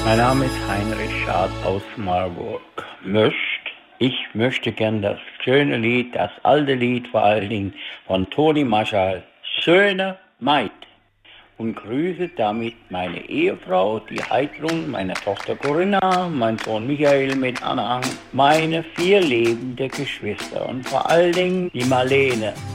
Mein Name ist Heinrich Schad aus Marburg. Ich möchte gern das schöne Lied, das alte Lied vor allen Dingen von Toni Marshall, Schöne Maid. Und grüße damit meine Ehefrau, die Heidrun, meine Tochter Corinna, mein Sohn Michael mit Anhang, meine 4 lebende Geschwister und vor allen Dingen die Marlene.